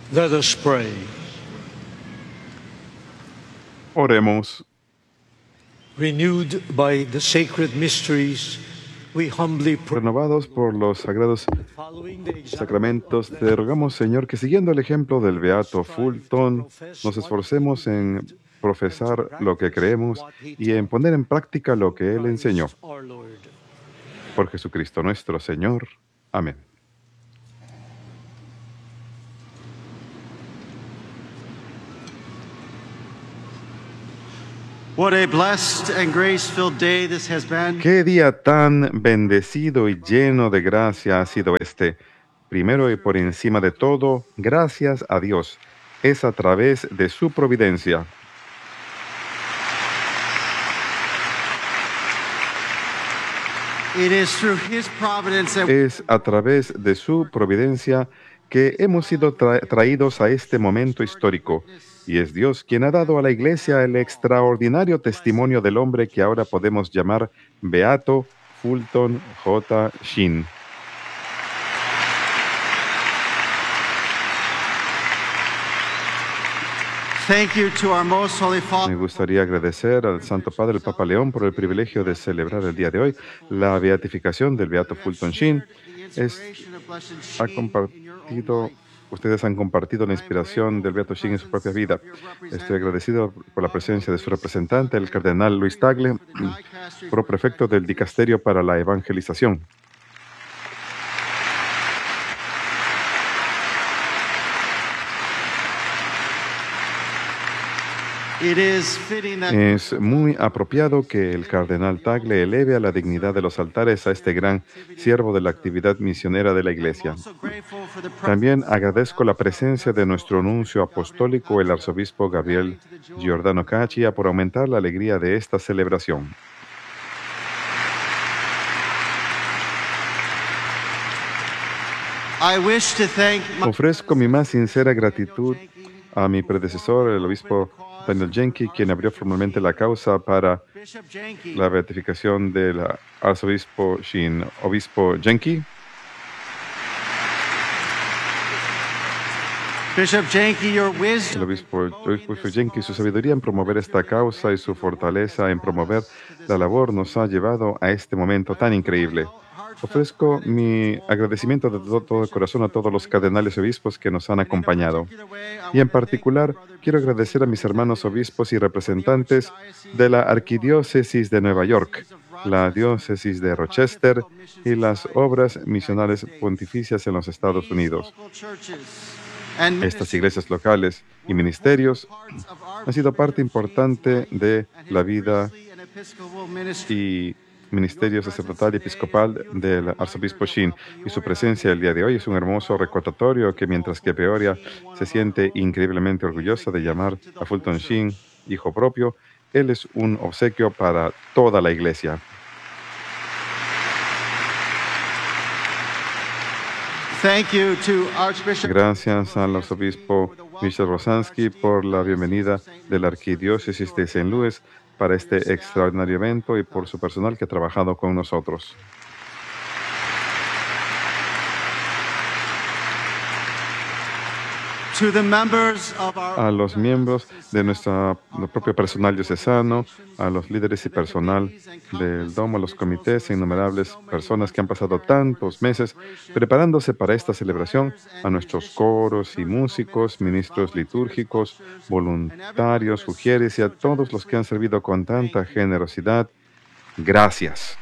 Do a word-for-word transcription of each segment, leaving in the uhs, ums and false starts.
Let us pray. Oremos. Renewed by the sacred mysteries, we humbly pray. Renovados por los sagrados Following the example sacramentos, of te rogamos, Señor, que siguiendo el ejemplo del beato Fulton, nos esforcemos en profesar lo que creemos y en poner en práctica lo que Él enseñó. our Lord. Por Jesucristo nuestro Señor. Amén. What a blessed and grace-filled day this has been. Qué día tan bendecido y lleno de gracia ha sido este. Primero y por encima de todo, gracias a Dios. Es a través de su providencia. It is through His providence that Es a través de su providencia que hemos sido tra- traídos a este momento histórico. Y es Dios quien ha dado a la Iglesia el extraordinario testimonio del hombre que ahora podemos llamar Beato Fulton J. Sheen. thank you to our most holy Me Father. gustaría agradecer al Santo Padre, el Papa León, por el privilegio de celebrar el día de hoy la beatificación del Beato Fulton Sheen. Es, ha compartido, ustedes han compartido la inspiración del Beato Sheen en su propia vida. Estoy agradecido por la presencia de su representante, el cardenal Luis Tagle, proprefecto del Dicasterio para la Evangelización. It is fitting that Es muy apropiado que el cardenal Tagle eleve a la dignidad de los altares a este gran siervo de la actividad misionera de la Iglesia. so grateful for the presence También agradezco la presencia de nuestro nuncio apostólico, el arzobispo Gabriel Giordano Caccia, por aumentar la alegría de esta celebración. I wish to thank my Ofrezco mi más sincera gratitud a mi predecesor, el obispo Daniel Jenke, quien abrió formalmente la causa para Bishop Janke. la beatificación del arzobispo Sheen. Obispo Jenke, Bishop Janke, your el wisdom obispo, obispo Jenke, su sabiduría en promover esta causa y su fortaleza en promover la labor nos ha llevado a este momento tan increíble. Ofrezco mi agradecimiento de todo, todo el corazón a todos los cardenales y obispos que nos han acompañado. Y en particular, quiero agradecer a mis hermanos obispos y representantes de la Arquidiócesis de Nueva York, la Diócesis de Rochester y las obras misionales pontificias en los Estados Unidos. Estas iglesias locales y ministerios han sido parte importante de la vida y ministerio sacerdotal y episcopal del arzobispo Sheen, y su presencia el día de hoy es un hermoso recordatorio que mientras que Peoria se siente increíblemente orgullosa de llamar a Fulton Sheen hijo propio, él es un obsequio para toda la iglesia. Thank you to Archbishop Gracias al arzobispo Michel Rosansky por la bienvenida de la Arquidiócesis de Saint Louis para este extraordinario evento y por su personal que ha trabajado con nosotros. to the members of our A los miembros de nuestro propio personal diocesano, a los líderes y personal del domo, a los comités e innumerables personas que han pasado tantos meses preparándose para esta celebración, a nuestros coros y músicos, ministros litúrgicos, voluntarios, sugieres y a todos los que han servido con tanta generosidad. Gracias.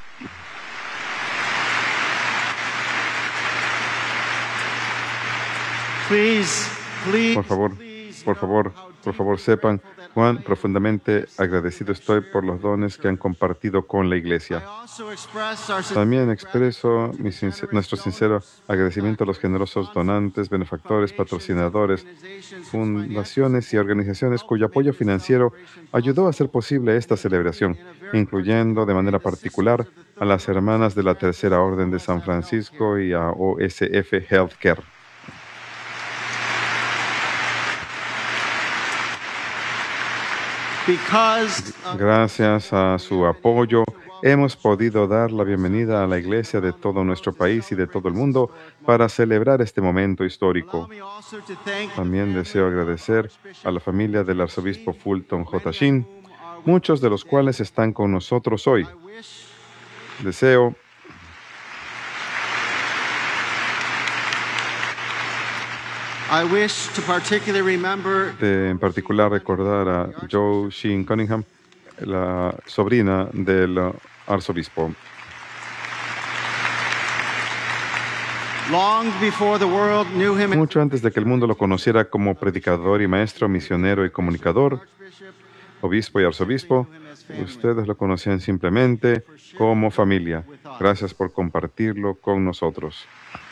please, please, Por favor, please por know favor, how por deeply favor, sepan grateful that cuán I am profundamente agradecido estoy por los dones que han compartido con la Iglesia. I also express our También sincere expreso gratitude mi to the sincer- nuestro generous sincero donors, agradecimiento a los generosos donantes, benefactores, patrocinadores, fundaciones y organizaciones cuyo apoyo financiero ayudó a hacer posible esta celebración, incluyendo de manera particular a las hermanas de la Tercera Orden de San Francisco y a O S F Healthcare. because of Gracias a su apoyo, hemos podido dar la bienvenida a la iglesia de todo nuestro país y de todo el mundo para celebrar este momento histórico. También deseo agradecer a la familia del arzobispo Fulton J. Sheen, muchos de los cuales están con nosotros hoy. Deseo I wish to particularly remember de, en particular recordar a Joe Sheen Cunningham, la sobrina del arzobispo. long before the world knew him as Mucho antes de que el mundo lo conociera como predicador y maestro, misionero y comunicador, obispo y arzobispo, ustedes lo conocían simplemente como familia. Gracias por compartirlo con nosotros.